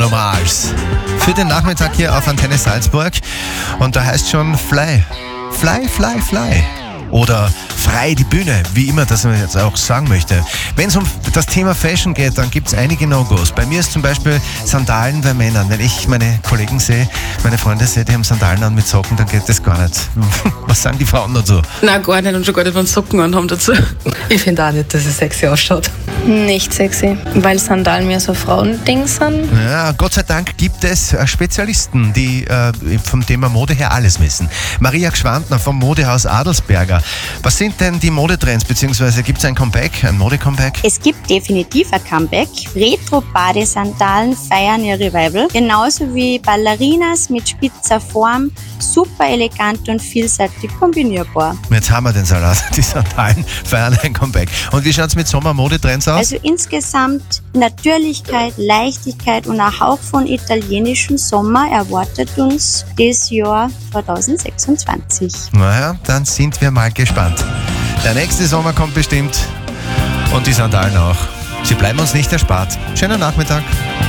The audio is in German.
Anomals. Für den Nachmittag hier auf Antenne Salzburg. Und da heißt schon Fly. Fly, fly, fly. Oder frei die Bühne, wie immer das man jetzt auch sagen möchte. Wenn es um das Thema Fashion geht, dann gibt es einige No-Gos. Bei mir ist zum Beispiel Sandalen bei Männern. Wenn ich meine Kollegen sehe, meine Freunde sehe, die haben Sandalen an mit Socken, dann geht das gar nicht. Was sagen die Frauen dazu? Nein, gar nicht und schon gar nicht, wenn sie Socken anhaben dazu. Ich finde auch nicht, dass es sexy ausschaut. Nicht sexy, weil Sandalen mehr so Frauending sind. Ja, Gott sei Dank gibt es Spezialisten, die vom Thema Mode her alles wissen. Maria Gschwandner vom Modehaus Adelsberger. Was sind denn die Modetrends, beziehungsweise gibt es ein Comeback, ein Mode-Comeback? Es gibt definitiv ein Comeback. Retro-Badesandalen feiern ihr Revival. Genauso wie Ballerinas mit spitzer Form, super elegant und vielseitig kombinierbar. Jetzt haben wir den Salat. Die Sandalen feiern ein Comeback. Und wie schaut es mit Sommer-Modetrends aus? Also insgesamt Natürlichkeit, Leichtigkeit und ein Hauch von italienischem Sommer erwartet uns das Jahr 2026. Naja, dann sind wir mal gespannt. Der nächste Sommer kommt bestimmt und die Sandalen auch. Sie bleiben uns nicht erspart. Schönen Nachmittag.